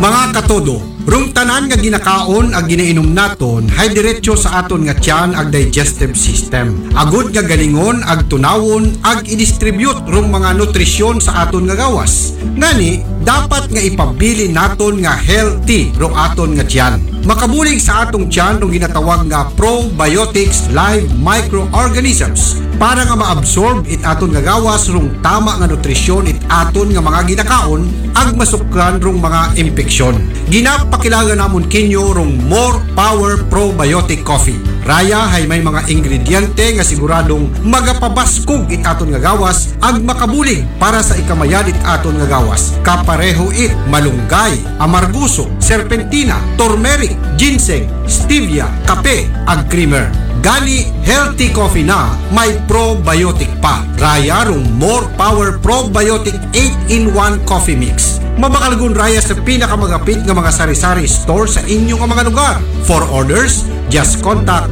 Mga katodo, rung tanan nga ginakaon ag ginainom naton hay diretso sa aton nga tiyan ag digestive system. Agud nga galingon ag tunawon ag i-distribute rung mga nutrisyon sa aton nga gawas. Ngani, dapat nga ipabili naton nga healthy rung aton nga tiyan. Makabulig sa atong tiyan rung ginatawag nga probiotics live microorganisms para nga maabsorb it aton nga gawas rung tama nga nutrisyon it aton nga mga ginakaon ag masukran rung mga impeksyon. Ginapakilangan namon kinyo rung More Power Probiotic Coffee. Raya hay may mga ingrediente nga siguradong magapabaskog it aton nga gawas ag makabulig para sa ikamayan it aton nga gawas. Kapareho it malunggay, amarguso, serpentina, turmeric, ginseng, stevia, kape ag creamer. Gani healthy coffee na may probiotic pa. Raya rung More Power Probiotic 8-in-1 Coffee Mix. Mabakalgun raya sa pinakamagapit nga mga sari-sari store sa inyong mga lugar. For orders, just contact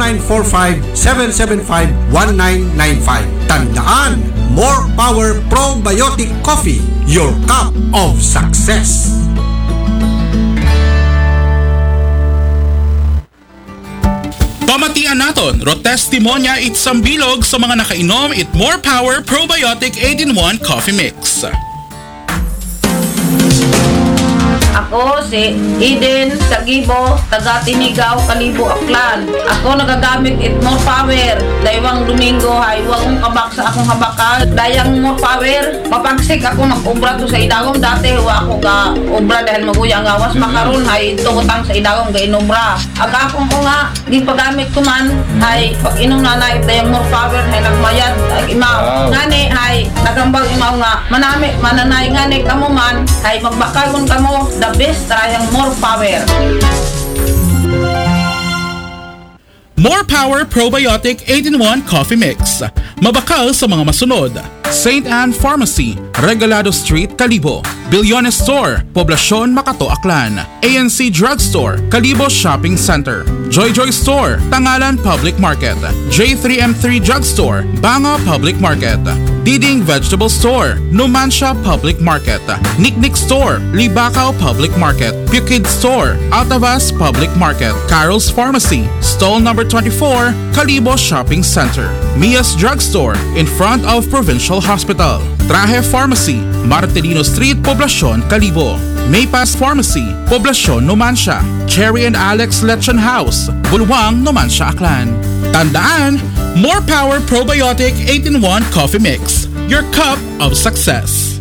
0945-775-1995. Tandaan, More Power Probiotic Coffee, your cup of success. Pamatian naton, rotestimonya itsang bilog sa mga nakainom it More Power Probiotic 8-in-1 Coffee Mix. Ako si Eden Sagibo, taga Tinigaw, Kalibo, Aklan. Ako nagagamit it More Power. Daywang Domingo hay wagong kabak sa akong habakal. Dayang More Power, mapagsik ako mag-ubra to sa idagom. Dati wa ako ga ubra dahil maguya nga was makaron hay tukutang sa idagom ga inubra. Aga akong ko nga di pagamit ko man hay pag inom na na dayang More Power hay nagmayad ay imaw. Ngani hay nagambag imaw nga manami mananay ngani kamo man hay magbakagon kamo the best tayang More Power. More Power Probiotic 8-in-1 Coffee Mix. Mabakal sa mga masunod. St. Anne Pharmacy, Regalado Street, Kalibo. Bilyones Store, Poblacion, Makato, Aklan. ANC Drugstore, Kalibo Shopping Center. Joy Joy Store, Tangalan Public Market. J3M3 Drugstore, Banga Public Market. Diding Vegetable Store, Numancia Public Market. Nicknick Store, Libacao Public Market. Pukid Store, Altavas Public Market. Carol's Pharmacy, Stall number 24, Kalibo Shopping Center. Mia's Drugstore, in front of Provincial Hospital. Traje Pharmacy, Martelino Street, Poblacion, Kalibo. Maypas Pharmacy, Poblacion, Numancia. Cherry and Alex Lechon House, Bulwang, Numancia, Aklan. Tandaan, More Power Probiotic 8-in-1 Coffee Mix, your cup of success.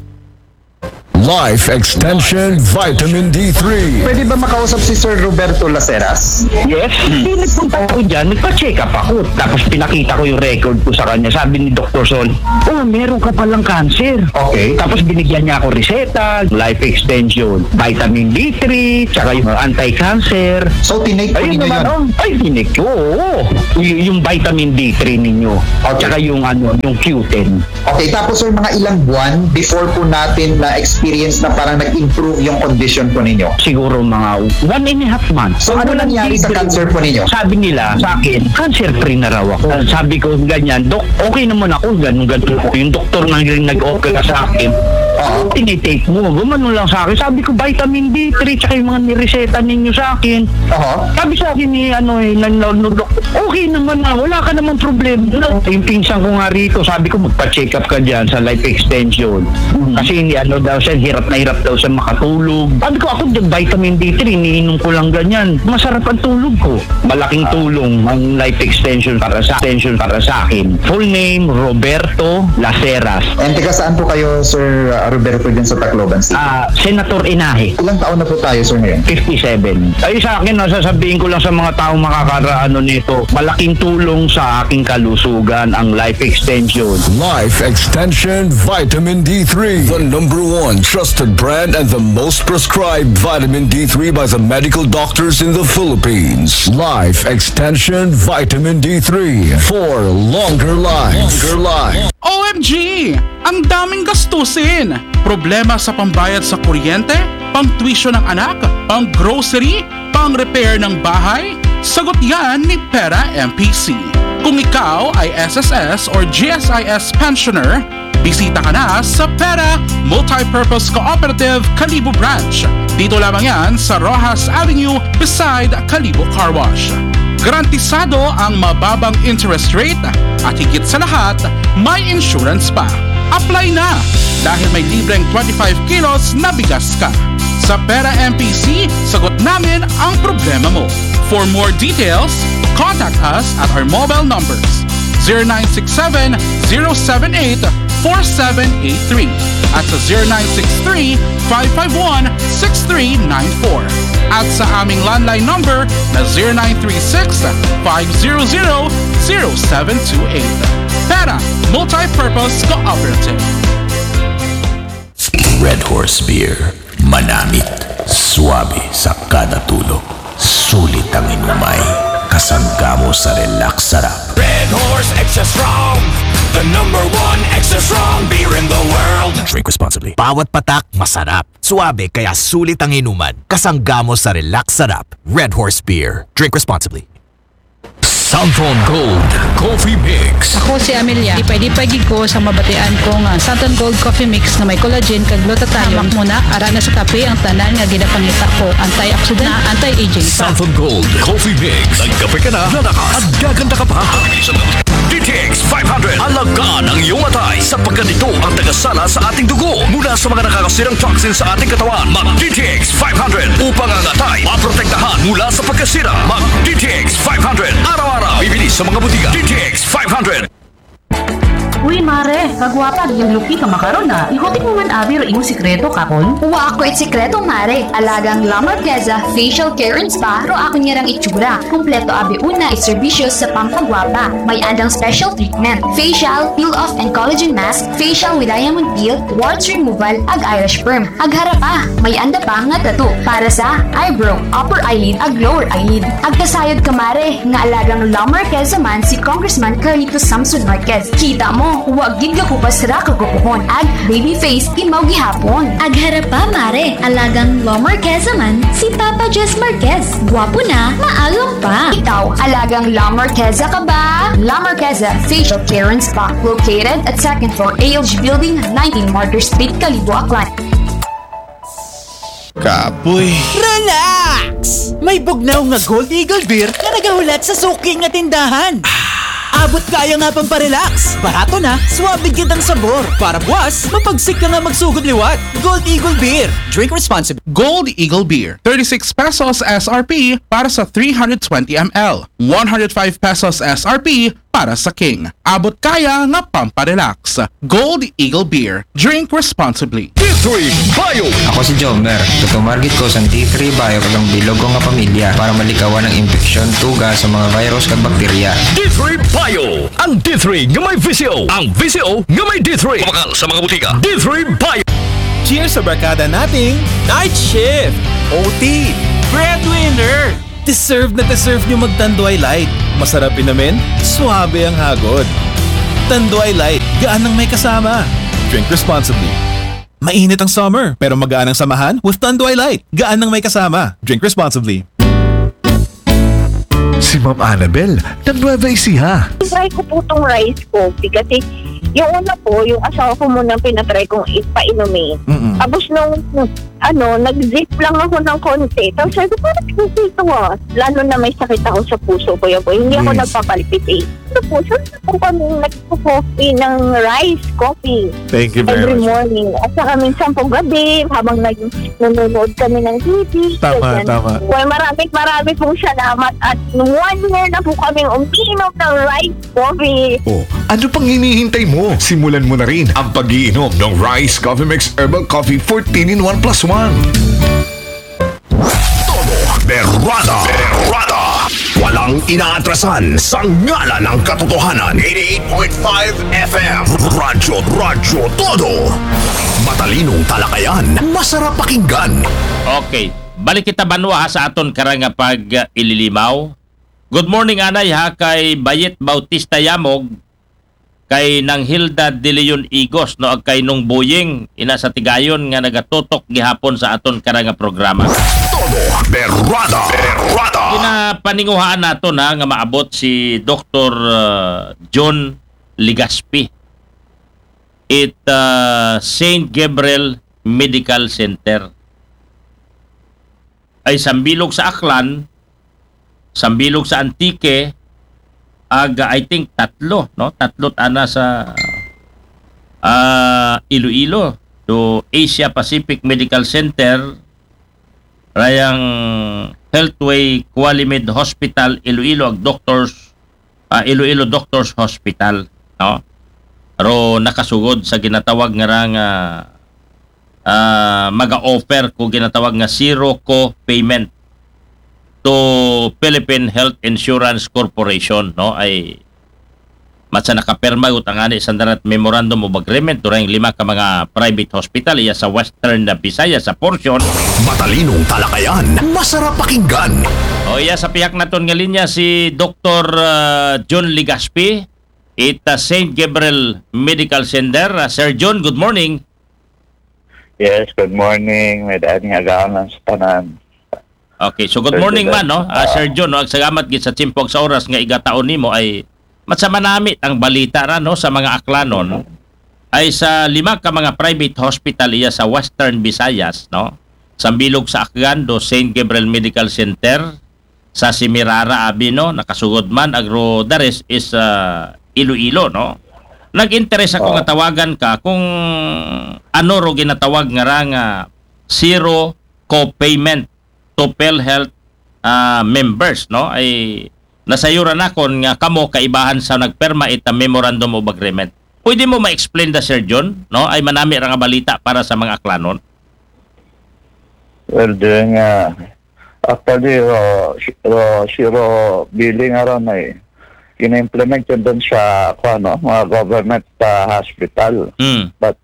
Life Extension Vitamin D3. Pwede ba makausap si Sir Roberto Laceras? Yes. Nagpunta ako dyan, nagpa-check up ako. Tapos pinakita ko yung record ko sa kanya. Sabi ni Dr. Sol, oh, meron ka palang cancer. Okay. Tapos binigyan niya ako reseta, life extension, vitamin D3, tsaka yung anti-cancer. So, tinake po ninyo yun? Ay, tinake ko, oo. Yung vitamin D3 ninyo. Okay. Tsaka yung Q10. Okay, tapos sir, mga ilang buwan before po natin na-experience na parang nag-improve yung condition po ninyo? Siguro mga 1.5 months. So, ano nangyari sa cancer po ninyo? Sabi nila sa akin, cancer-free na raw ako. Sabi ko, ganyan, Dok, okay naman ako, ganun. Yung doktor nang nag-okay ka sa akin, tinitake mo, gumano lang sa akin. Sabi ko, vitamin D3, tsaka yung mga nireseta ninyo sa akin. Sabi sa akin ni, Dok, okay naman na, wala ka naman problem. Yung pinsan ko nga rito, sabi ko, magpa-check up ka dyan sa life extension. Kasi daw siya, hirap na hirap daw siya makatulog. Sabi ko, ako vitamin D3, iniinom ko lang ganyan. Masarap ang tulog ko. Malaking tulong ang life extension para sa akin. Full name, Roberto Laceras. And taga saan po kayo, Sir Roberto, dyan sa Tacloban City? Senator Inahe. Ilang taon na po tayo, sir, ngayon? 57. Ay, sa akin, sasabihin ko lang sa mga taong makakaraano nito, malaking tulong sa aking kalusugan ang life extension. Life Extension Vitamin D3, the #1 trusted brand and the most prescribed vitamin D3 by the medical doctors in the Philippines. Life Extension Vitamin D3 for longer life. OMG! Ang daming gastusin! Problema sa pambayad sa kuryente, pang-tuition ng anak, pang-grocery, pang-repair ng bahay? Sagot yan ni Pera MPC. Kung ikaw ay SSS or GSIS pensioner, bisita ka na sa Pera Multipurpose Cooperative Kalibo Branch. Dito lamang yan sa Rojas Avenue beside Kalibo Car Wash. Garantisado ang mababang interest rate at higit sa lahat, may insurance pa. Apply na dahil may libreng 25 kilos na bigas ka. Sa Pera MPC, sagot namin ang problema mo. For more details, contact us at our mobile numbers 0967-078-4783 at sa 0963-551-6394 at sa aming landline number na 0936-500-0728. Pera Multipurpose Cooperative. Red Horse Beer. Manamit. Suabe sa kada tulog. Sulit ang inumay. Kasangga mo sa relax sarap. Red Horse Extra Strong, the number one extra strong beer in the world. Drink responsibly. Bawat patak, masarap. Suabe kaya sulit ang inuman. Kasangga mo sa relax sarap. Red Horse Beer. Drink responsibly. Southern Gold Coffee Mix. Ako si Amelia. Ipay-ipay ko sa mabatian ko nga Southern Gold Coffee Mix na may collagen kag glutathione. Hamak muna ara na sa kape ang tanan nga ginapangita ko. Antioxidant na anti-aging. Southern Gold Coffee Mix. Nagkape ka na, lalakas at gaganda ka pa. DTX 500. Alagaan ang iyong atay sapagkat ito ang tagasala sa ating dugo mula sa mga nakakasirang toxins sa ating katawan. Mag DTX 500 upang ang atay maprotektahan mula sa pagkasira. Mag DTX 500. Araw-araw bibili sa mga butika. DTX 500. Uy, mare, kagwapag yung luki ka makaroon na. Ikotin mo man abi ro imong sikreto kakon. Wa ako it sikreto, mare. Alagang La Marquesa Facial Care and Spa ro ako niyarang itsura. Kumpleto abi una iserbisyo sa pampagwapa. May andang special treatment. Facial, peel-off and collagen mask, facial with diamond peel, warts removal, ag Irish perm. Ag harapa, may anda pa nga tattoo para sa eyebrow, upper eyelid, ag lower eyelid. Ag kasayod ka, mare, nga alagang La Marquesa man si Congressman Carlito Samson Marquez. Kita mo, huwag gid ka kupas ra kagupuhon. Ag baby face imaw gihapon. Ag harapa, mare, alagang La Marquesa man si Papa Jess Marquez. Gwapo na, maalam pa. Ikaw, alagang La Marquesa ka ba? La Marquesa Facial Care and Spa, located at 2nd floor ALG Building, 19 Martyr Street, Kalibo, Aklan. Kapoy. Relax! May bugnaw nga Gold Eagle Beer na nagahulat sa suki nga tindahan. Abot kaya nga pang parelax. Barato na, suwabig kitang sabor. Para buwas, mapagsik ka nga magsugod liwat. Gold Eagle Beer. Drink responsibly. Gold Eagle Beer, 36 pesos SRP para sa 320 ml. 105 pesos SRP para sa King. Abot kaya nga pamparelax. Gold Eagle Beer. Drink responsibly. D3 Bio. Ako si Jomer. Tutumargit ko sa D3 Bio kagang bilog ko nga pamilya para malikawan ang infeksyon, tuga sa mga virus kag bakterya. D3 Bio. Ang D3 nga may VCO. Ang VCO nga may D3. Kumakal sa mga butika. D3 Bio. Cheers sa barkada nating Night Shift, OT, Breadwinner. Deserve na deserve nyo mag-Tanduay Light. Masarap inamin, suabe ang hagod. Tanduay Light, gaan ang may kasama. Drink responsibly. Mainit ang summer, pero magaan ang samahan with Tanduay Light. Gaan ang may kasama. Drink responsibly. Si Ma'am Annabel, ng Nueva Ecija. Try ko po itong rice coffee kasi yung una po, yung asawa ko muna pinatry kong ipainumin. Tapos nung nag-zip lang ako ng konti. Tapos sabi ko, parang kasi ito lalo na may sakit ako sa puso ko yun po. Hindi ako nagpapalpitate. Ito po, saan po kami nagpo-coffee ng rice coffee. Thank you very every much. morning. At saka minsan po gabi, habang nanonood kami ng TV. Tama, tama. Well, marami pong salamat. At 1 year na po kaming umiinom ng rice coffee. Oh, ano pang hinihintay mo? Simulan mo na rin ang pag-iinom ng Rice Coffee Mix Herbal Coffee 14 in 1 plus 1. Todo Berrada. Walang inaatrasan sa ngalan ng katotohanan. 88.5 FM. Radyo Todo. Matalinong talakayan. Masarap pakinggan. Okay. Balik kita banwa sa aton karang nga pag ililimaw. Good morning anay ha kay Bayet Bautista Yamog, kay nang Hilda De Leon Igos no ag kay nung Buying ina sa Tigayon nga nagatutok gihapon sa aton karang nga programa. Todo Berrada. Ginapaninguhaan nato na nga maabot si Dr. John Ligaspi. St. Gabriel Medical Center. Ay sambilog sa Aklan, sambilog sa Antique, I think tatlo, no? Tatlo ana sa Iloilo to Asia Pacific Medical Center, rayang Healthway Qualimed Hospital Iloilo, ag Doctors Iloilo Doctors Hospital, no? Pero nakasugod sa ginatawag nga rang maga-offer ko ginatawag nga zero co-payment to Philippine Health Insurance Corporation, no? Ay matsa nakaperma utangani sa darat memorandum of agreement durang 5 ka mga private hospital iya sa Western Visayas sa portion. Matalinong talakayan, masarap pakinggan. O iya sa piyak naton nga linya si Dr. John Ligaspi it St. Gabriel Medical Center. Sir John, good morning. Yes, good morning. May dating agawan sa tanan. Okay, so good morning man, no? Sir John, no? Salamat gid sa timpog sa oras nga igataon nimo ay matsama namit ang balita ra, no, sa mga aklanon ay sa 5 ka mga private hospital iya sa Western Visayas, no? Sambilog sa Akgando, St. Gabriel Medical Center, sa Simirara abi, no, nakasugod man agro dares is Iloilo, no? Nag-interest ako nga tawagan ka kung ano ro ginatawag nga ra nga zero co-payment to PhilHealth members, no? Ay nasayuran akon nga kamo kaibahan sa nagperma ita memorandum of agreement. Pwede mo ma-explain da, Sir John, no? Ay manami ra nga balita para sa mga aklanon. Well, doon nga, actually, zero billing aron ay ina-implement yun doon sa mga government hospital. But,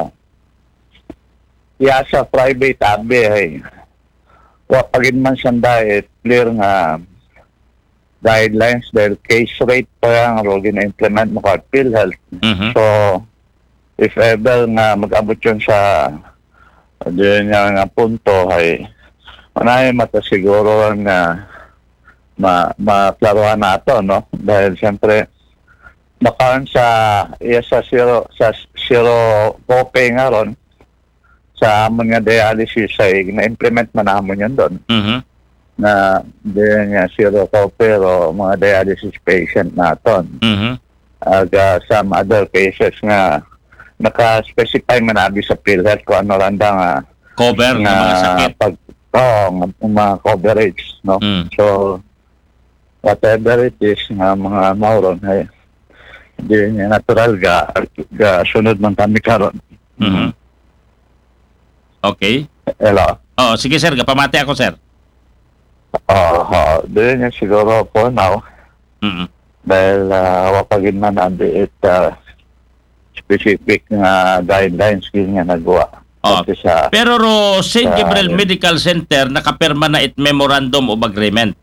sa private abi ay wapagin man sanda clear nga guidelines dahil case rate pa yung role na-implement mo ka PhilHealth. So, if ever nga mag-abot yun sa diyan nga punto ay manahin matasiguro nga maklaruhan na ito, no? Dahil siyempre baka sa zero copay nga ron sa amon nga dialysis ay na-implement man naman yun doon. Na diyan nga zero copay o mga dialysis patient naton. Some other cases nga naka-specify man abi sa PhilHealth kung ano randa nga cover ng mga sakit. Mga coverage, no? So, whatever it is nga mga mauron ay hindi natural ga sunod man kami karon. Okay. Hello. Sige sir, kapamati ako sir. Doon yan siguro po now. Dahil wapagin man abi specific nga guidelines nga nagawa. Pero ro St. Gabriel Medical Center nakapirma na it memorandum of agreement.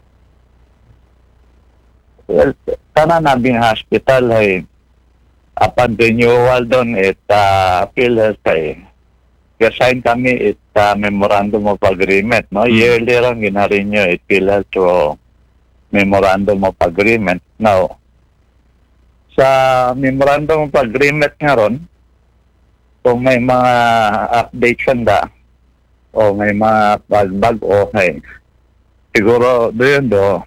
Well, tanan nabing hospital ay upon renewal doon PhilHealth ay gasign kami memorandum of agreement, no? Yearly lang ginarenew PhilHealth to memorandum of agreement. Now, sa memorandum of agreement nga ron, kung may mga updates sanda o may mga bagbag okay, siguro doon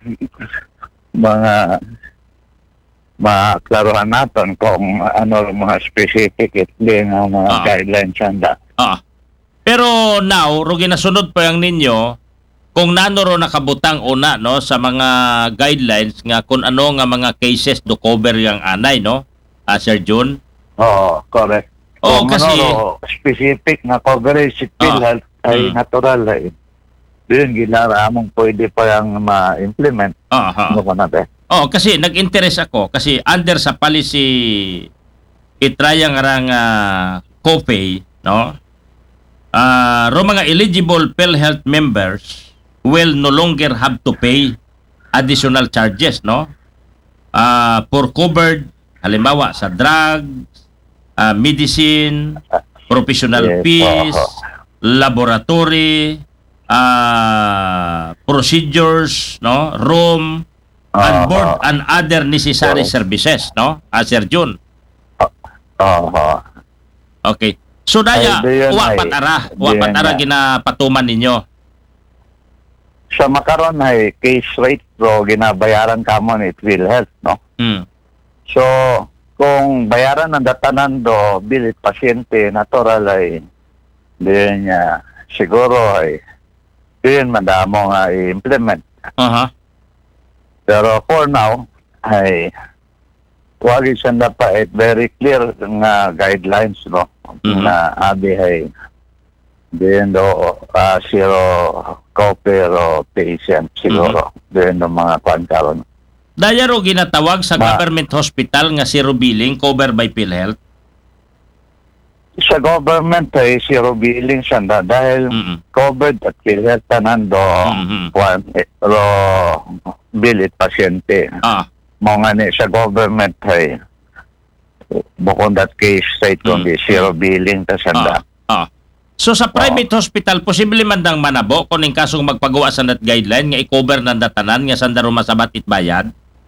mga maklaruhan natin kung ano mga specific nga mga guidelines sanda. Pero now, rugi nasunod pa yung ninyo kung nano ro nakabutang una, no, sa mga guidelines nga kung ano nga mga cases do cover yung anay, no? Sir John? Correct. Kasi specific na coverage si PhilHealth ay natural ay yun ginara among pwede pa yung ma-implement. Kasi nag-interest ako kasi under sa policy itrayang arang copay, no? Mga eligible PhilHealth members will no longer have to pay additional charges, no? For covered halimbawa sa drugs, medicine, professional fees, laboratory, procedures, no, room, and board and other necessary services, no, Sir Jun. Okay. So daya, wa patara ginapatuman ninyo. Sa makaron ay case rate pro ginabayaran kamo ni PhilHealth, no? So kung bayaran ng datanan do bilit pasyente natural ay din niya siguro ay din madamo nga i-implement. Pero for now ay wag siya pa very clear nga guidelines, no? Na abi ay din do zero copay o patient siguro din do mga kwan karon. Daya ro ginatawag sa government hospital nga zero billing covered by PhilHealth. Sa government ay zero billing siya dahil covered at PhilHealth tanan do ro bilit pasyente. Mga ni sa government ay bukod that case state kung di zero billing ta sanda. So sa private hospital posible man dang manabo kung ning kasong magpagawa sa that guideline nga i-cover ng datanan nga sanda ro masabat itbayad?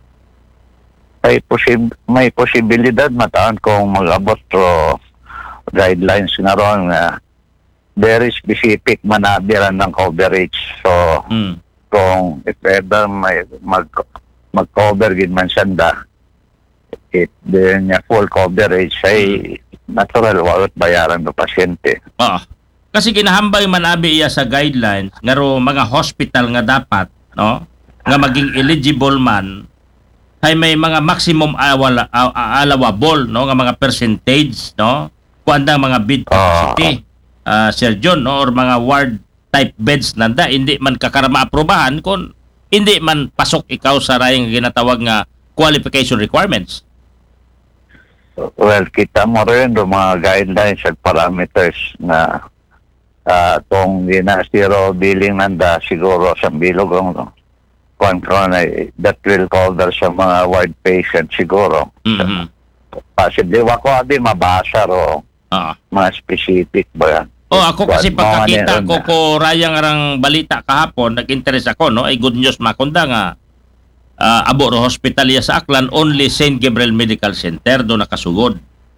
May posibilidad mataan kung mag-abot ro guidelines na ron na very specific manabiran ng coverage. So kung if ever may mag-cover gid man sanda then niya full coverage ay natural wawat bayaran ng pasyente. Kasi ginahambay manabi iya sa guidelines nga ro mga hospital nga dapat, no, nga maging eligible man ay may mga maximum allowable, no, nga mga percentage, no, kuandang mga bed capacity, Sir John, no, or mga ward type beds nanda hindi man kakarama aprobahan kung hindi man pasok ikaw sa rayong ginatawag nga qualification requirements. Well, kita mo rin do mga guidelines at parameters na kung zero billing nanda siguro sa bilog no? That will cover sa mga ward patient siguro. Possibly wako abi mabasa ro mga specific ba yan. Ako kasi pagkakita ko rayang arang balita kahapon, nag-interest ako, no, ay good news makunda nga abo ro hospital ya sa Aklan, only St. Gabriel Medical Center do nakasugod.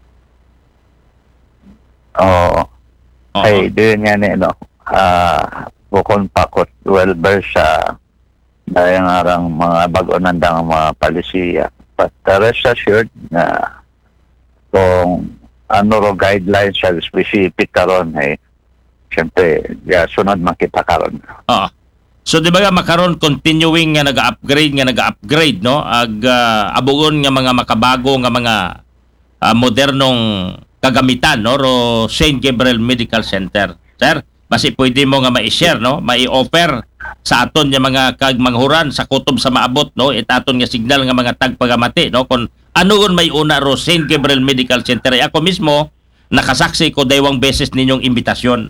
Ay doon yan no. Bukon pakot well-versed sa dahil arang mga bago-nandang mga palisiya. But rest assured na kung ano ro guidelines sa specific karon ay siyempre sunod makita karon. So di ba nga makaron continuing nga nag-upgrade no abugon nga mga makabago nga mga modernong kagamitan no ro St. Gabriel Medical Center. Sir, basi pwede mo nga ma-share no, mai-offer sa aton nga mga kagmanghuran sa kutob sa maabot no, itaton nga signal nga mga tagpagamati no kung anoon may una ro St. Gabriel Medical Center. Ay ako mismo nakasaksi ko daywang beses ninyong imbitasyon.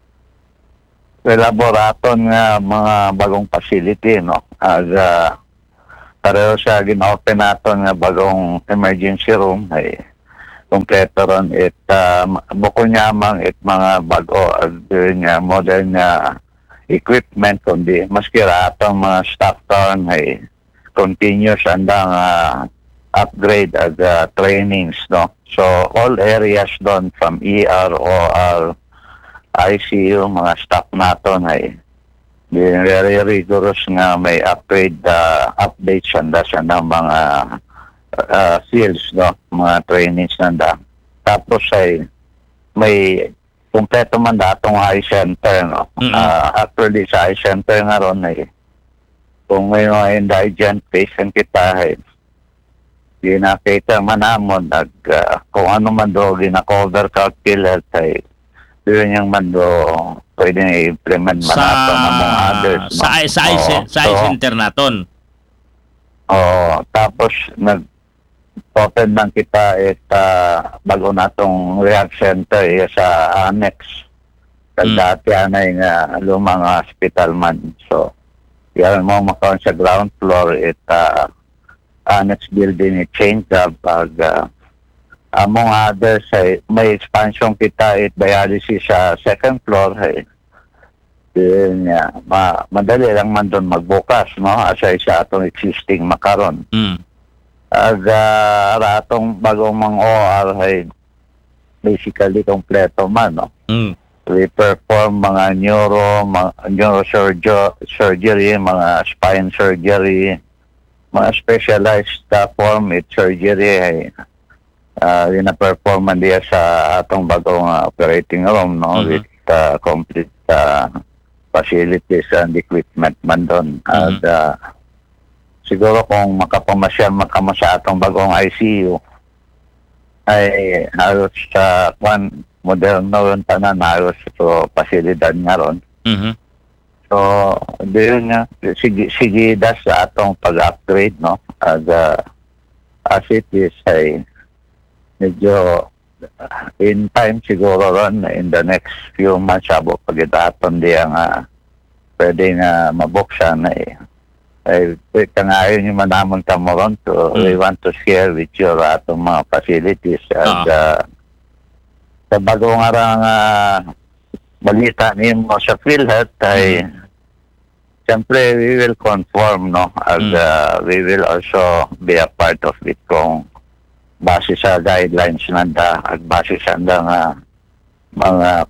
Elaboraton nga mga bagong facility no. Pareho sa gina-open naton nga bagong emergency room ay kompleto ron buko nyamang mga bago nga modern nga equipment kundi maski atong mga staff doon ay continuous andang upgrade at trainings no. So all areas doon from ER, OR, ICU, mga staff naton ay very rigorous nga may upgrade updates anda sa mga fields no, mga trainings nanda. Tapos ay may kumpleto man datong eye center no. Actually sa eye center nga ron ay kung may mga indigent patient kita ay ginakita man namon kung ano man do gina-cover ka PhilHealth ay yun yung man do pwede i-implement man nato ng others no? Sa eye center naton. Tapos open lang kita bago natong rehab center sa annex. Dati anay nga lumang hospital man. So, yan mo makaon sa ground floor annex building change up among others ay may expansion kita dialysis sa second floor ay madali lang man doon magbukas no asay sa atong existing makaron. Ratong bagong mga OR ay basically kompleto man, no? We perform mga neurosurgery, mga spine surgery, mga specialized form it surgery ay perform diya sa atong bagong operating room, no? With complete facilities and equipment man doon. At siguro kung makapamasyal sa atong bagong ICU ay halos sa moderno yung tanan, halos ito pasilidad nga ron. So, doon nga, sige das sa atong pag-upgrade, no? As it is, ay medyo in time siguro ron, in the next few months, abo pag-itaton diya nga pwede nga mabuksan ay kangayon yung manamang tamo ron. So, we want to share with you atong mga facilities at sa bagong arang balita niyo sa PhilHealth ay siyempre we will conform, no? And we will also be a part of it kung base sa guidelines nanda at base sa mga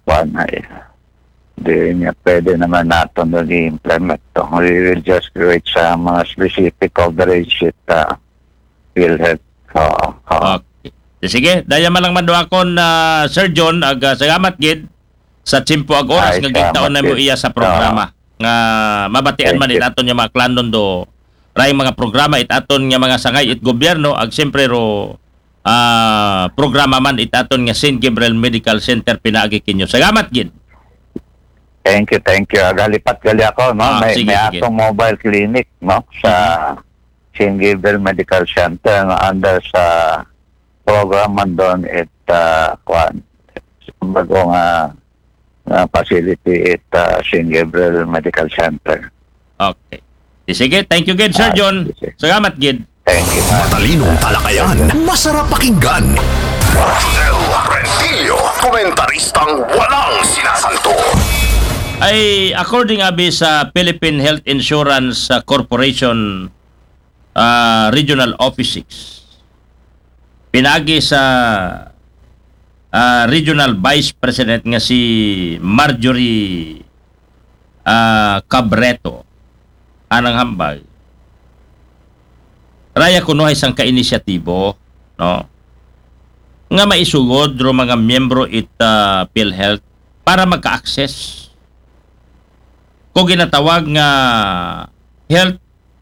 di niya pwede naman natin i-implement to. We will just create sa mga specific coverage at PhilHealth. Okay. Sige, daya malang manduakon Sir John ag salamat gid sa tsimpo ag oras nga gitaon na mo iya sa programa nga mabatian man aton nga mga klanon do ray mga programa aton nga mga sangay it gobyerno ag siyempre ro programa man aton nga St. Gabriel Medical Center pinaagi kinyo. Salamat gid. Thank you. Galipat gali ako, no? May atong mobile clinic, no? Sa St. Gabriel Medical Center under sa program man doon bagong facility at St. Gabriel Medical Center. Okay. Sige, thank you gid Sir John. Salamat gid. Thank you. Matalinong talakayan, masarap pakinggan. Marcel Rentillo, komentaristang walang sinasanto. Ay according abi sa Philippine Health Insurance Corporation Regional Office 6, pinagi sa Regional Vice President nga si Marjorie Cabreto anang hambal raya kuno isang ka-inisyatibo, no, nga maisugod ro mga miyembro it PhilHealth para magka-access ko ginatawag nga health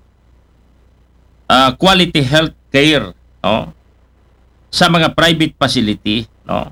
quality health care, no, sa mga private facility, no,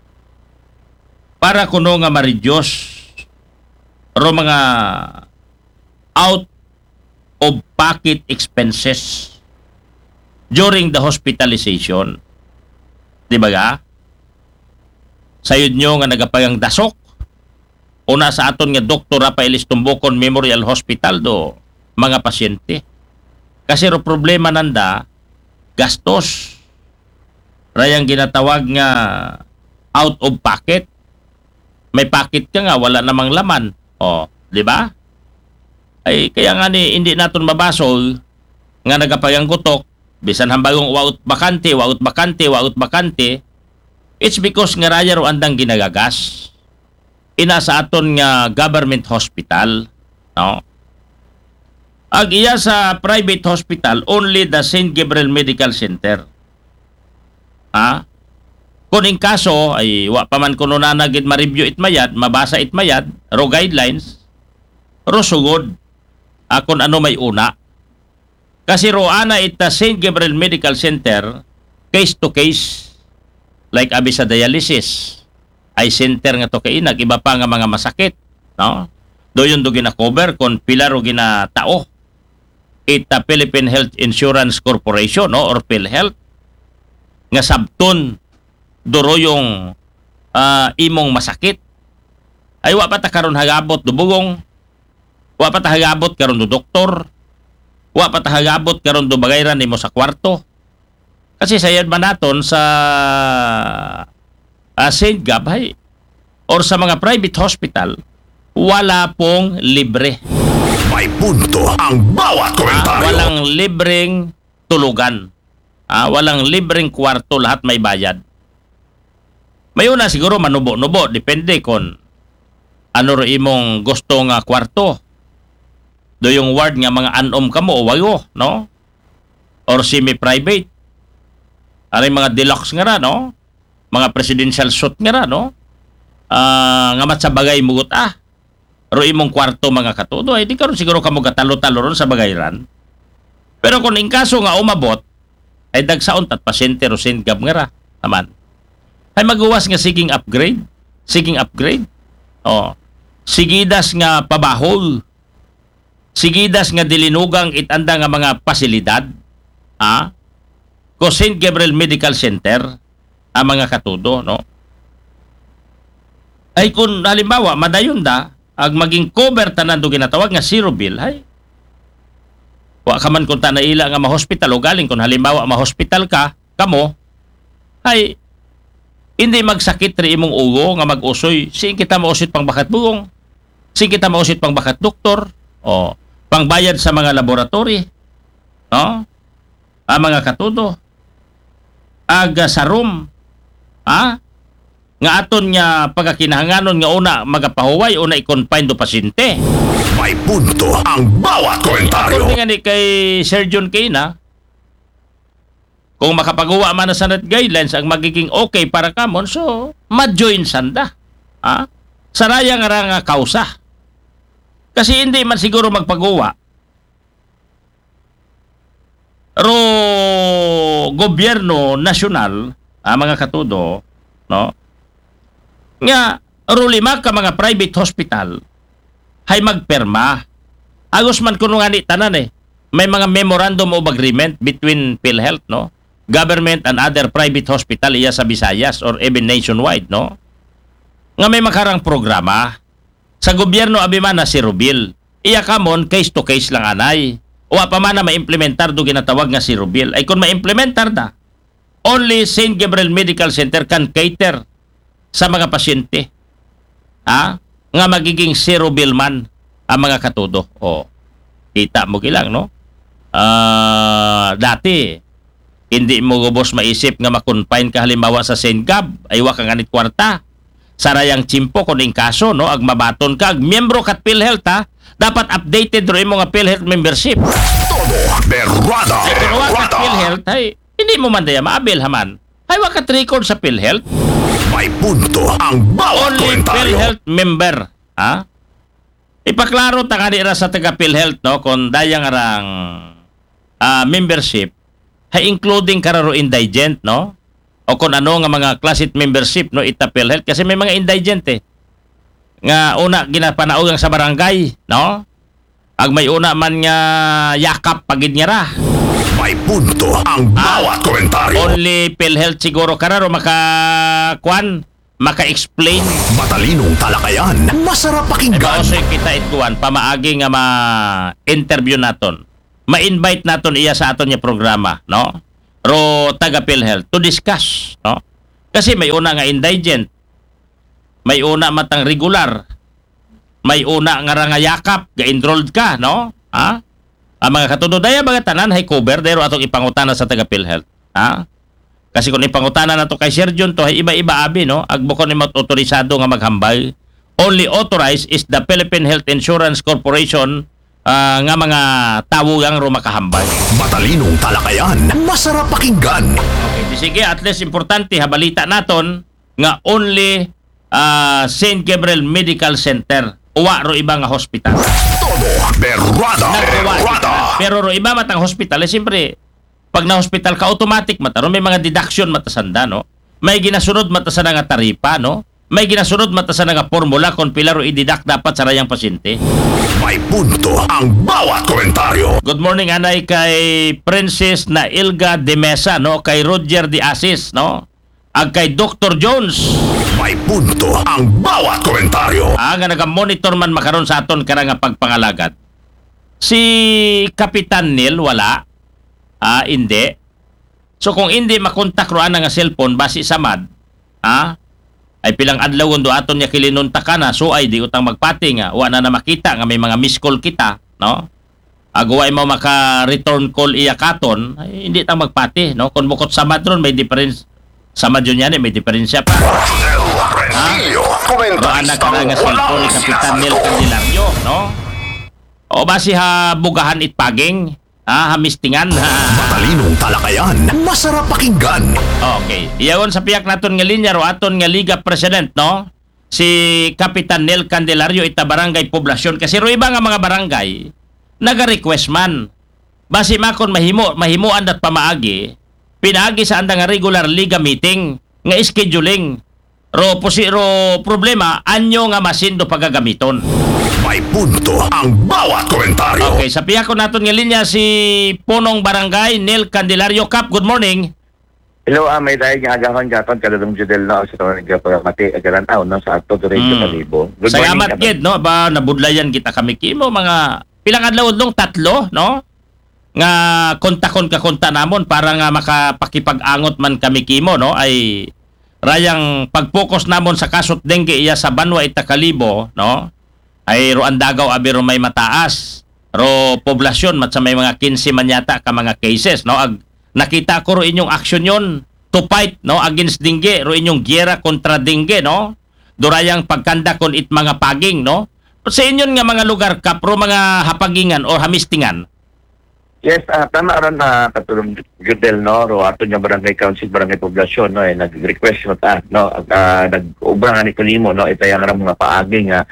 para kuno nga ma-reduce ro mga out of pocket expenses during the hospitalization. Di ba ga? Sayod nyo nga nagapagang dasok una sa aton nga Dr. Rafael Estumbocon Memorial Hospital do mga pasyente. Kasi ro problema nanda gastos. Rayang ginatawag nga out of pocket. May pocket ka nga wala namang laman. Di ba? Ay kaya nga hindi naton mabasol nga nagapagang gutok bisan hambagong waut bakante. It's because nga raya ro andang ginagagas ina sa aton nga government hospital, no? Ag iya sa private hospital only the St. Gabriel Medical Center. Kung in kaso ay wa pa man kuno na nagid ma-review itmayad, mabasa itmayad ro guidelines ro sugod akon ano may una. Kasi ro ana ita St. Gabriel Medical Center case to case like abi sa dialysis ay center nga to kay iba pa nga mga masakit, no? Doyon do gina-cover kon pila ro ginatao ita Philippine Health Insurance Corporation, no, or PhilHealth nga sabton duro yung imong masakit ay wa pa ta karon hagabot do bugong, wa pa ta hagabot karon do doktor, wa pa ta hagabot karon do bagayran nimo sa kwarto. Kasi sayad man naton sa St. Gab or sa mga private hospital wala pong libre. May punto ang bawat komentaryo. Walang libreng tulugan. Walang libreng kwarto, lahat may bayad. May una siguro manubo-nubo, depende kon ano ro imong gusto nga kwarto. Do yung ward nga mga anom ka mo o wayo, no? Or semi-private. Aray mga deluxe nga ra, no? Mga presidential suite nga ra, no? Nga mat sa bagay mugot ro imong kwarto mga katudo ay di karon siguro kamo gatalo-talo ron sa bagayran. Pero kung in kaso nga umabot ay dagsaon tat pasyente ro singab nga ra naman. Ay maguwas nga seeking upgrade. Sigidas nga pabahol. Sigidas nga dilinugang itanda nga mga pasilidad. Ko St. Gabriel Medical Center ang mga katudo, no? Ay kung halimbawa madayon da ag maging cover tanan do ginatawag nga zero bill, hay wa ka man kung tanaila nga ma-hospital o galing kung halimbawa ma-hospital ka kamo, ay hindi magsakit ri imong ugo nga mag-usoy sin kita mausit pang bakat bugong, sin kita mausit pang bakat doktor o pangbayad sa mga laboratory, no? Ang mga katudo aga sa room nga aton nga pagkakinahanganon nga una magapahuway o na i-confine do pasyente. May punto ang bawat komentaryo. Kung nga ni kay Sir John Kina, kung makapagawa man na sanat guidelines ang magiging okay para kamon, so ma-join sanda. Saraya nga kausa. Kasi hindi man siguro magpagawa. Ro gobyerno nasyonal, mga katudo, no? Nga, rulima ka mga private hospital hay magperma. Agos man kuno nga ni tanan may mga memorandum of agreement between PhilHealth, no? Government and other private hospital iya sa Visayas or even nationwide, no? Nga may makarang programa sa gobyerno abiman na si Rubil. Iya kamon case to case lang anay. O pa man na ma-implementar do ginatawag nga si Rubil. Ay kung ma-implementar da, only St. Gabriel Medical Center can cater sa mga pasyente. Nga magiging zero bill man ang mga katudo. Kita mo kilang, no? Dati, hindi mo gubos maisip nga makonfine ka halimbawa sa St. Gab, ay wa kang ganit kwarta. Sarayang chimpo kung in kaso, no? Ag mabaton ka, ag miyembro kat PhilHealth, dapat updated rin mo nga PhilHealth membership. Todo berrada. Kung wa kat PhilHealth, ay hindi mo man daya maabil haman. Ay wa kat record sa PhilHealth. May punto ang bawat only komentaryo. PhilHealth member. Ipaklaro ta kanira sa taga PhilHealth, no, kung dayang arang membership hay including kararo indigent, no, o kung ano nga mga classic membership, no, ita PhilHealth kasi may mga indigent nga una ginapanaugang sa barangay, no, ag may una man nga yakap pagid niya ra. May punto ang bawat komentaryo. Only PhilHealth siguro kararo maka-explain. Matalinong talakayan. Masarap pakinggan. Kasi kita ituan, pamaagi nga ma-interview naton. Ma-invite naton iya sa aton niya programa, no? Ro taga PhilHealth to discuss, no? Kasi may una nga indigent. May una matang regular. May una nga yakap, ga-enrolled ka, no? Ang mga katudo daya mga tanan hay cover dero atong ipangutana sa taga PhilHealth. Kasi kung ipangutana nato kay Sir John to hay iba-iba abi, no, agbukon ni otorisado nga maghambay. Only authorized is the Philippine Health Insurance Corporation nga mga tawo yang ro makahambay. Matalinong talakayan, masarap pakinggan. Okay, sige, at least importante habalita naton nga only St. Gabriel Medical Center uwa ro iba nga hospital. Todo berrada. Pero ro iba matang hospital siyempre pag na hospital ka automatic mataron may mga deduction matasanda, no? May ginasunod matasanda nga taripa, no? May ginasunod matasanda nga formula kung pila ro i-deduct dapat sa rayang pasyente. May punto ang bawat komentaryo. Good morning anay kay Princess na Ilga de Mesa, no? Kay Roger de Asis, no? Ag kay Dr. Jones. May punto ang bawat komentaryo. Nga naga-monitor man makaron sa aton kara nga pagpangalagad. Si Kapitan Neil wala. Hindi. So kung hindi makontak ro ana nga cellphone basi sa MAD, ay pilang adlaw do aton nya kilinunta kana so ay di utang magpati nga wa na makita nga may mga miss call kita, no? Agway mo maka return call iya katon, ay hindi tang magpati, no? Kung bukod sa MAD ron may difference Sama dyan yan, may diferensya pa. Anak ka nga cellphone ni Kapitan Nel Candelario, no? O ba si bugahan itpaging? Hamistingan. Matalinong talakayan, masarap pakinggan. Okay. Iyawan sa piyak naton nga linya ro aton nga Liga President, no? Si Kapitan Nel Candelario ita barangay poblasyon. Kasi ro iba nga mga barangay, naga-request man. Basi makon mahimuan dat pamaagi, pinaagi sa andang nga regular Liga meeting, nga scheduling. Ro problema, anyo nga masindo pagagamiton. May punto ang bawat komentaryo. Okay, sa piyak ko naton nga linya si Punong Barangay Nel Candelario. Kap, good morning. Hello, may dahil nga agahon gaton kadadong judel na sa tawag pagkamati agaran taon no sa ato diretso Kalibo. Good Salamat kid no ba nabudlayan kita kami kimo mga pilang adlaw long 3 no nga kontakon ka konta namon para nga makapakipag-angot man kami kimo no ay rayang pag-focus namon sa kasot dengue iya sa Banwa ita Kalibo no ay ro andagaw abi ro may mataas ro poblasyon mat sa may mga 15 man yata ka mga cases no nakita ko ro inyong aksyon yon to fight no against dengue ro inyong giyera kontra dengue no durayang pagkanda kon it mga paging no sa inyon nga mga lugar kapro mga hapagingan o hamistingan. Yes, tama ron na katulong Judel no ro ato nya barangay council barangay poblasyon no nag-request mo ta no nag-ubra nga ni Kulimo no itayang ra mga paagi nga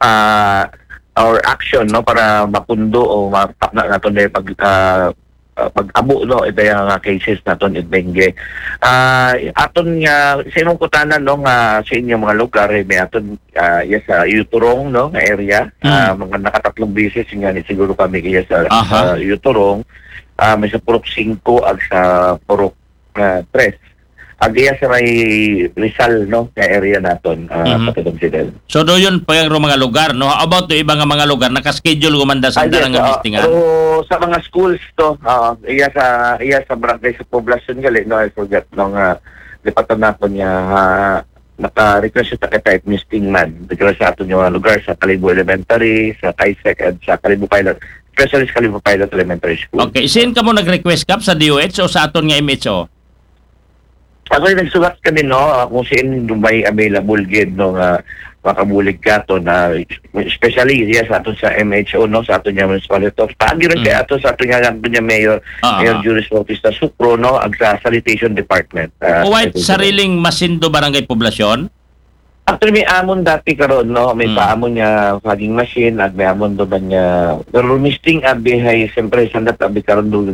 our action no para mapundo o mapakna naton pag-abo no itayang cases naton it dengue. Aton nga sa imong kutanan no nga sa inyong mga lugar may aton yes Yuturong no nga area mga nakatatlong beses nga ni siguro kami kaya sa Yuturong may sa Purok 5 ag sa Purok 3 ag iya sa may Rizal no nga area naton patudong sidel. So do yun pa yung mga lugar no about to ibang mga lugar naka-schedule gumanda sa darang hamistingan. Sa mga schools to iya sa barangay sa poblasyon gali no I forget no nga lipatan naton niya naka-request ta kay type misting man because sa aton yung lugar sa Kalibo Elementary, sa Kaisek at sa Kalibo Pilot, especially sa Kalibo Pilot Elementary School. Okay, sin ka mo nag-request kap sa DOH o sa aton nga MHO? Ako yung nagsulat kami no kung saan may available gid no nga makabulig ka to na especially sa aton sa MHO no sa aton nga municipality of Taguig rin kaya ato sa aton nga Mayor Juris Bautista Sucro no ag sa sanitation department. White sariling Masindo barangay poblasyon? Actually may amon dati karon no may paamon niya fogging machine at may amon do ba niya pero misting abi hay siyempre sandat abi karon do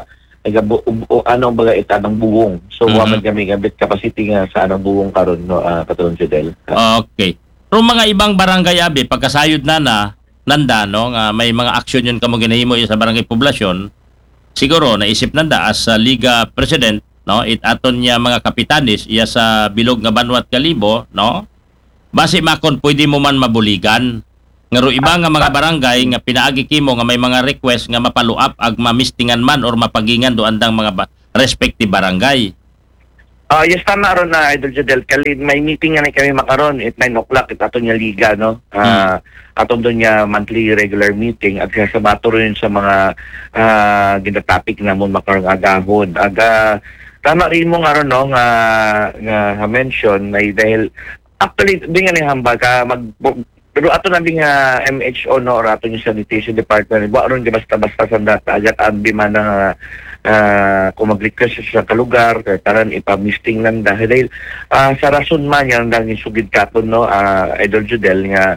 anong baga itanang buwong. So waman kami gabit capacity nga sa anong buwong karon no katulong Judel. Okay. Pero mga ibang barangay abi pagkasayod nanda no nga may mga aksyon yun kamo ginahimo sa barangay poblasyon. Siguro naisip nanda as Liga President no it aton niya mga kapitanis iya sa bilog nga Banwa at Kalibo no. Base makon pwede mo man mabuligan. Ngaro iba nga mga barangay nga pinaagi kimo nga may mga request nga mapaluap ag mamistingan man or mapagingan do andang mga respective barangay. Yes, tama ron na Idol Judel. May meeting nga na kami makaron at 9 o'clock ito niya liga no. Atong doon niya monthly regular meeting at sa bato rin sa mga ginatopic na mo makarong agahon. Tama rin mo nga ron no nga mention may dahil actually di nga ni hambag pero ato nabi nga MHO no or ato yung sanitation department ba aron basta-basta sa data agad abi man na kung mag-request sa kalugar taran ipamisting lang dahil sa rason man yan lang sugid katon no Idol Judel nga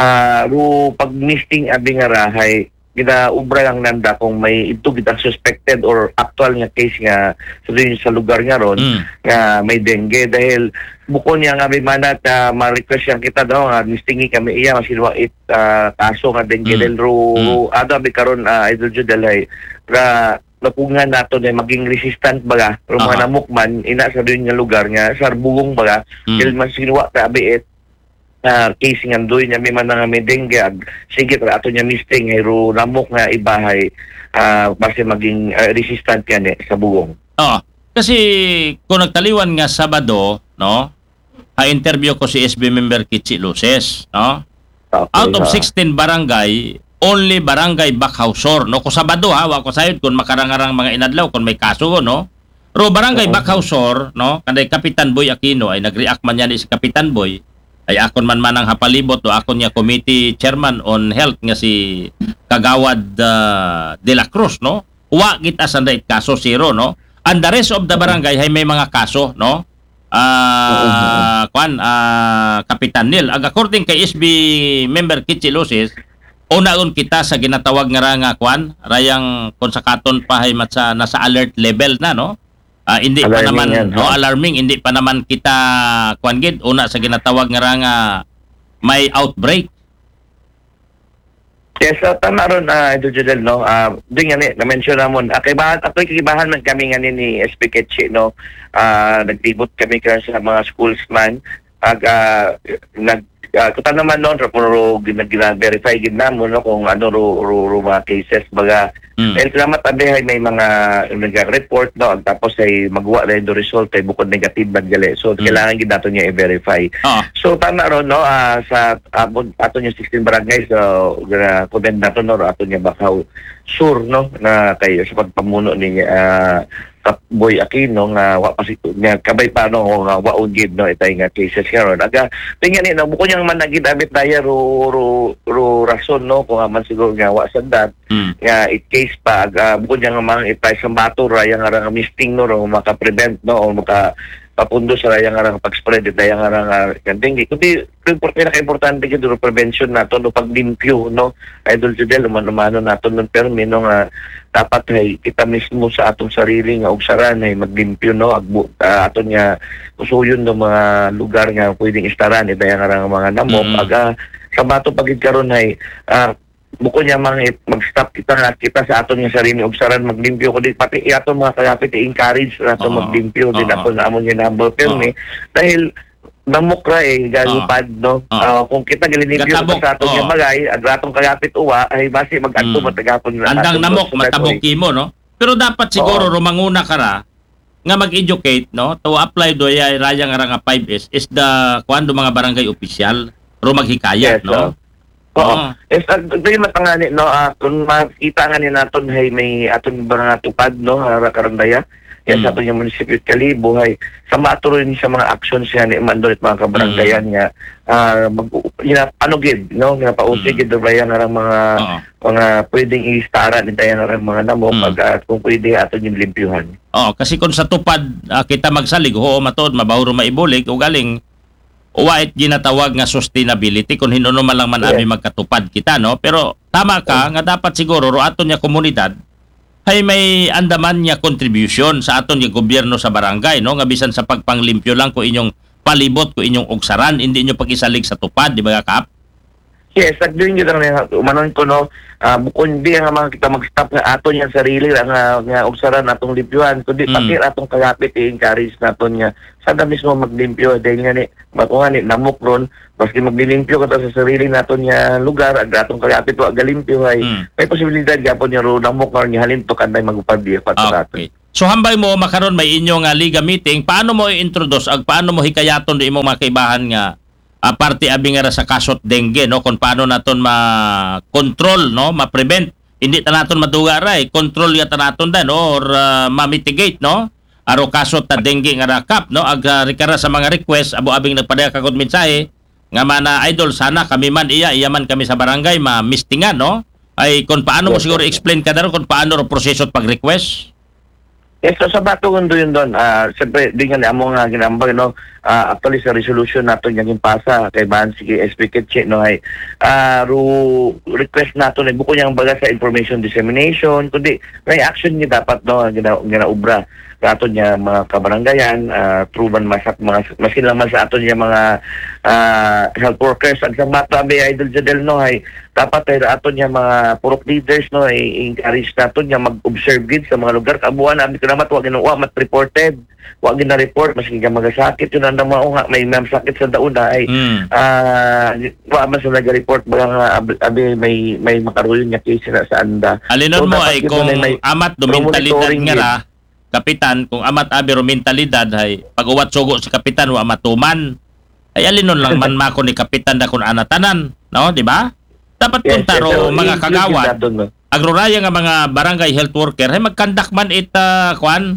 pag misting abi nga rahay ginaubra lang nanda kung may ito gitang suspected or actual nga case nga sa lugar nga ron nga may dengue dahil buko niya nga may manat ma-request yan kita daw nga mistingi kami iya masinwa kaso nga dengue dahil abi karon Idol Judel ay napungan nato na maging resistant baga pero mga namukman ina sa doon nga lugar nga sa bugong baga dahil masinwa ka abi case nga doon niya may man nga may dengue sige ato niya misting pero namok nga ibahay base maging resistant yan sa bugong. Kasi kung nagtaliwan nga Sabado no interview ko si SB member Kitsi Luces no out of 16 barangay only barangay Bakhausor no ko Sabado wa ko sayod kun makarangarang mga inadlaw kun may kaso no Ro barangay Bakhausor, no, kanday Kapitan Boy Aquino ay nag-react man yan si Kapitan Boy ay akon man ang hapalibot o akon niya committee chairman on health nga si Kagawad de la Cruz, no. Wa kita sanday kaso zero, no. And the rest of the barangay ay may mga kaso, no. Kapitan Nil. According kay SB member Kitchilosis, unaon kita sa ginatawag nga rayang konsakaton pa hay matsa nasa alert level na, no. Hindi alarming pa naman yan, alarming, hindi pa naman kita una sa ginatawag nga may outbreak. Yes, tama ron, Idol Jodel, no. Doon nga na-mention namon. Kibahan man kami nga ni SP Ketche, no. Nagtibot kami sa mga schools-man. Kuta naman noon, pero gina-verify gid namon, no, kung ano ro mga cases, baga. Dahil salamat ay may mga nag-report, no, tapos ay magawa na yung result ay bukod negative bad gali. So kailangan gid nato niya i-verify. So tama ron, no, sa ato niya 16 barangay, so comment nato, no, ato niya Bakhausor, no, na kay sa pagpamuno ni Boy Aquino nga wa pa nga kabay pa, no, nga waon gid, no, itay nga cases karon. Aga tingnan ni, no, buko niyang man nagidabit daya ro rason, no, kung man siguro nga wa sandat nga it case pa buko niyang man itay sa bato raya nga misting, no, ro maka-prevent, no, o papundo sa raya nga pag-spread itay nga dengue. Kundi pinaka-importante gid ro prevention nato, no, paglimpyo, no, Idol Jodel, umano nato nun permi, no, nga dapat ay kita mismo sa atong sarili nga ugsaran ay maglimpyo, no, aton nga usuyon ng mga lugar nga pwedeng istaran itay nga mga namok. Sa bato pagid karon ay buko niya mag-stop kita sa aton nga sarili ugsaran maglimpyo, kundi pati aton mga kalapit i-encourage nato maglimpyo din ako na amon nga number permi dahil namukra galupad, no. Kung kita gilinimpyo sa aton nga bagay atong kalapit uwa ay basi mag-adto matagapon na andang namok matabuki mo, no. Pero dapat siguro rumanguna kara nga mag-educate, no, to apply do ay raya nga 5S is the kuando mga barangay official ro maghikayat, no. Yes, doon matangani, no, kung makita nga ni naton hay may aton barangay tupad, no, karandaya. Yan sa aton yung munisipyo Kalibo ay sa matuloy sa mga actions yan ni Mandol at mga kabaranggayan nga panugid, no, nga pausigid raya nga mga pwedeng i-stara ni tayo nga mga namok kung pwede aton yung limpyuhan. Kasi kung sa tupad kita magsalig, matod mabahuro maibulig o galing uwait ginatawag nga sustainability kung hinuno man lang man ami magkatupad kita, no. Pero tama ka nga dapat siguro ro aton nga komunidad ay may andaman niya contribution sa aton nga gobyerno sa barangay, no, nga bisan sa pagpanglimpyo lang ko inyong palibot ko inyong ugsaran, hindi inyo pagisalig sa tupad, di ba kap? Yes, doon yun umanon ko, no, bukod hindi nga mga kita mag-stop nga aton yung sarili nga ugsaran atong limpyuhan, kundi pati atong kalapit i-encourage naton nga sada mismo maglimpyo dahil nga ni namok ron baski maglilimpyo ka sa sarili naton nga lugar ag atong kalapit wa galimpyo ay may posibilidad gyapon nga ro namok nga halin to kanday magupad diya pato naton. So hambay mo makaron may inyong liga meeting, paano mo i-introduce ag paano mo hikayaton do imong mga kaibahan nga parte abi nga sa kasot dengue, no, kung paano naton ma-control, no, ma-prevent, hindi ta naton maduga ray, control ya ta naton dan, no, or ma-mitigate, no, aro kasot ta dengue nga rakap, no, ag rikara sa mga request abo abing nagpadaya kagud mensahe nga mana Idol sana kami man iya man kami sa barangay ma-mistingan, no, ay kung paano mo siguro explain ka daron kung paano ro proseso pag-request. Yes, so sa bato kundo yun doon, siyempre, di nga amo nga ginambag, no, actually sa resolution nato yung pasa kay Ban, sige, SP Ketche, no, ay, request nato na buko niyang baga sa information dissemination, kundi, may action niya dapat, no, ginaubra sa aton niya mga kabaranggayan, truban masin lang man sa aton niya mga health workers, at sa matabi, Idol Jodel, no, ay, dapat ay aton niya mga purok leaders, no, ay encourage nato niya mag-observe din sa mga lugar, kabuhan, abi ko naman, wag mat-reported, wag na-report, maski ka magasakit, yun ang mga may sakit sa dauna, ay, wag man sa nag-report, baga abi may makaroon niya case na sa anda. Alinon mo ay kung amat do mentalidad nga ra, kapitan, kung amat abi ro mentalidad ay pag-uwat sugo si kapitan wa matuman ay alinon lang man mako ni kapitan da kun anatanan, no, di ba? Dapat punta ro mga kagawad agroraya nga mga barangay health worker ay magkandak man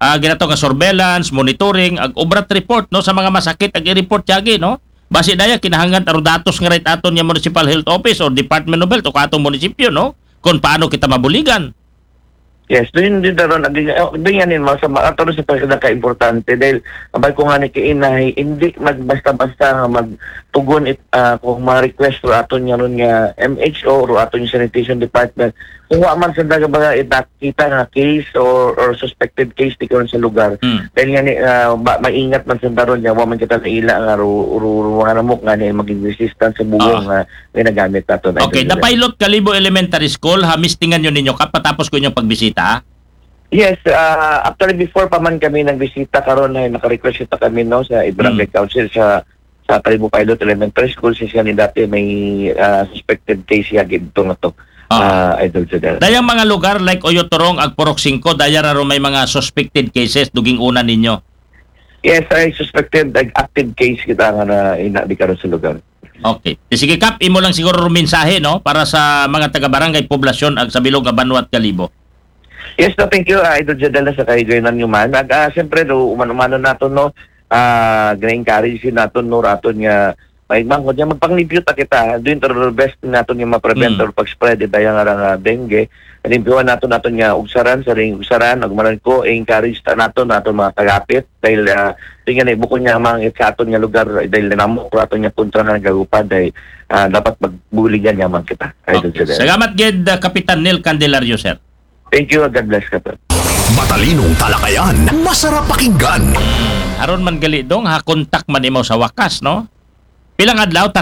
ginato nga surveillance, monitoring, ag obrat report no sa mga masakit ag i-report yagi no. Basi daya kinahanglan aro datos nga right aton nga Municipal Health Office or Department of Health o katong munisipyo no kung paano kita mabuligan. Yes, doon din daron doon yan mo sa ato sa pinaka-importante dahil abay ko nga ni kiinay hindi magbasta-basta nga magtugon kung ma-request ro aton nga ron nga MHO ro aton yung sanitation department kung wa man sa daga ba kita nga case or suspected case di karon sa lugar dahil nga ni maingat man sa daron nga wa man kita naila nga ro nga namok nga ni maging resistant sa buong nga ginagamit nato. Okay, the pilot Kalibo Elementary School hamistingan yun ninyo kapatapos ko inyong pagbisita. Yes, actually before pa man kami nagbisita karon ay naka-request ita kami no sa Barangay Council sa Kalibo Pilot Elementary School siya ni dati may suspected case yagid to na to. Idol Jodel. Dayang mga lugar like Oyotorong ag Purok 5 daya ro may mga suspected cases duging una ninyo. Yes, ay suspected active case kita nga na inabi karon sa lugar. Okay. Sige Kap, imo lang siguro mensahe no para sa mga taga-barangay poblasyon ag sa bilog nga Banwa at Kalibo. Yes, no, thank you, Idol Jodel sa kaigoynan nyo man. Siyempre, umano nato, no, gina-encourage nato, no, raton nga, maigmangkod niya, magpanglipyo ta kita, doon to best nato nga ma-prevent or pag-spread, daya nga dengue. Limpyuan nato nga ugsaran, sa ring ugsaran, agmanan ko, encourage nato mga tagapit, dahil, tingnan buko niya mga ikaton nga lugar, dahil namok rato nga kontra nga nagagupad, dahil dapat magbuligan niya man kita, Idol Jodel. Salamat, Ged, Kapitan Neil Candelario, sir. Thank you. God bless ka po. Matalinong talakayan, masarap pakinggan. Aron man gali dong ha kontak man imo sa wakas no. Pilang adlaw?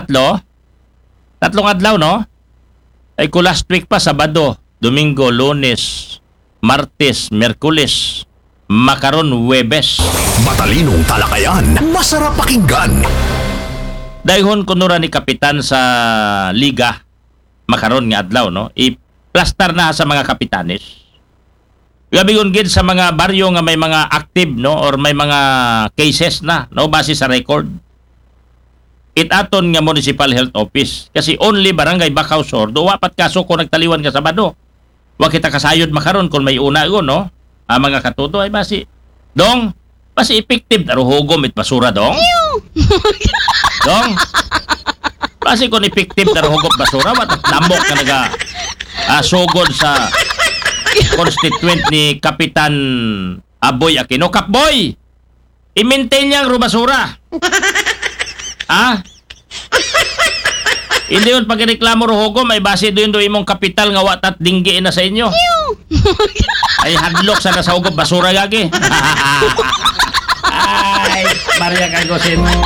Tatlong adlaw no. Ay ko last week pa Sabado, Domingo, Lunes, Martes, Miyerkules, makaron Huwebes. Matalinong talakayan, masarap pakinggan. Dayhon kunura ni kapitan sa liga makaron nga adlaw no. I-plaster na sa mga kapitanes. Gabigon gid sa mga baryo nga may mga active no or may mga cases na no base sa record. Itaton nga Municipal Health Office kasi only Barangay Bacausor do wapat kaso ko nagtaliwan nga Sabado. Wa kita kasayod makaron kung may una go no. Ang mga katuto ay basi dong basi effective daro hugom it basura dong. Dong. Basi kung effective daro hugom basura wat namok ka naga sugod sa constituent ni Kapitan Aboy Aquino. Kapboy, i-maintain niya ang basura. Hindi yun pag-reklamo ruhogo, may base doon imong kapital nga watat dinggi na sa inyo. Ay hadlok sa nasa hugop basura gagi. Ay, Maria Cagosin.